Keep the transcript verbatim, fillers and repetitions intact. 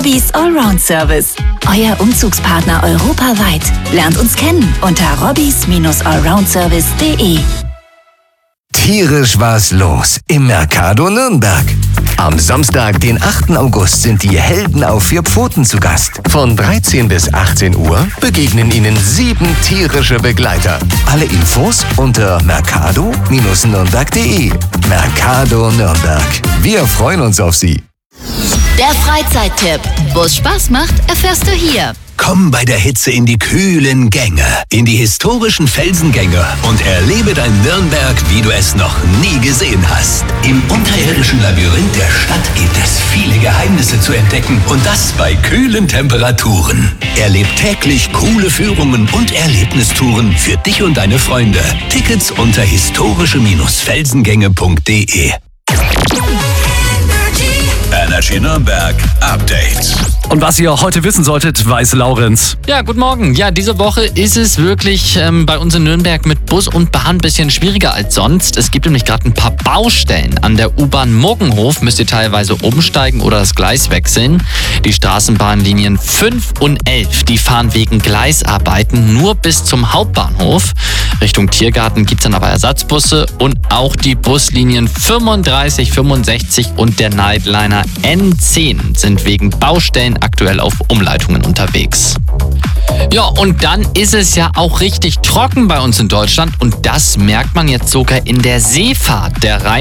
Robbys Allround Service. Euer Umzugspartner europaweit. Lernt uns kennen unter robbys allround service punkt de. Tierisch war's los im Mercado Nürnberg. Am Samstag, den achten August, sind die Helden auf vier Pfoten zu Gast. Von dreizehn bis achtzehn Uhr begegnen ihnen sieben tierische Begleiter. Alle Infos unter mercado nürnberg punkt de. Mercado Nürnberg. Wir freuen uns auf Sie. Der Freizeittipp. Wo es Spaß macht, erfährst du hier. Komm bei der Hitze in die kühlen Gänge, in die historischen Felsengänge und erlebe dein Nürnberg, wie du es noch nie gesehen hast. Im unterirdischen Labyrinth der Stadt gibt es viele Geheimnisse zu entdecken und das bei kühlen Temperaturen. Erlebt täglich coole Führungen und Erlebnistouren für dich und deine Freunde. Tickets unter historische Felsengänge punkt de. Energy Nürnberg Update. Und was ihr heute wissen solltet, weiß Laurenz. Ja, guten Morgen. Ja, diese Woche ist es wirklich ähm, bei uns in Nürnberg mit Bus und Bahn ein bisschen schwieriger als sonst. Es gibt nämlich gerade ein paar Baustellen. An der U-Bahn Muggenhof müsst ihr teilweise umsteigen oder das Gleis wechseln. Die Straßenbahnlinien fünf und elf, die fahren wegen Gleisarbeiten nur bis zum Hauptbahnhof. Richtung Tiergarten gibt es dann aber Ersatzbusse und auch die Buslinien fünfunddreißig, fünfundsechzig und der Nightliner N zehn sind wegen Baustellen aktuell auf Umleitungen unterwegs. Ja, und dann ist es ja auch richtig trocken bei uns in Deutschland und das merkt man jetzt sogar in der Seefahrt. Der Rhein